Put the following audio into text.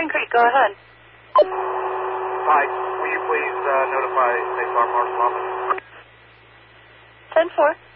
Spring Creek, go ahead. Hi, will you please notify State Farm Marshal Office? 10-4.